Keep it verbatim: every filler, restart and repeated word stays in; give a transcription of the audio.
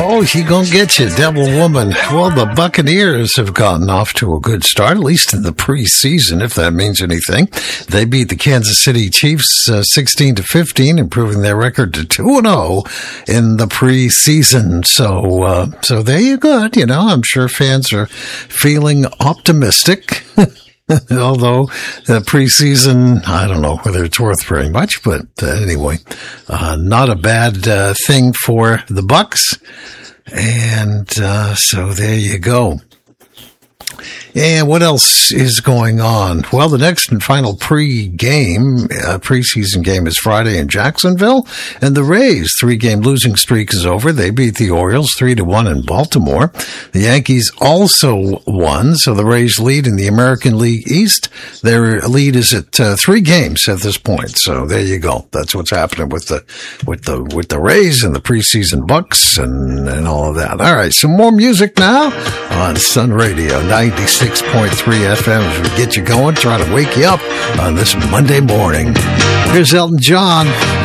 Oh, she gonna get you, Devil Woman. Well, the Buccaneers have gotten off to a good start, at least in the preseason, if that means anything. They beat the Kansas City Chiefs uh, sixteen to fifteen, improving their record to two and oh in the preseason. So, uh, so there you go. You know, I'm sure fans are feeling optimistic. Although the preseason, I don't know whether it's worth very much, but uh, anyway, uh, not a bad uh, thing for the Bucs. And uh, so there you go. And what else is going on? Well, the next and final pre-game, uh, preseason game is Friday in Jacksonville, and the Rays' three-game losing streak is over. They beat the Orioles three to one in Baltimore. The Yankees also won, so the Rays lead in the American League East. Their lead is at uh, three games at this point. So there you go. That's what's happening with the with the with the Rays and the preseason Bucks and and all of that. All right, some more music now on Sun Radio ninety-six point three F M as we get you going, try to wake you up on this Monday morning. Here's Elton John.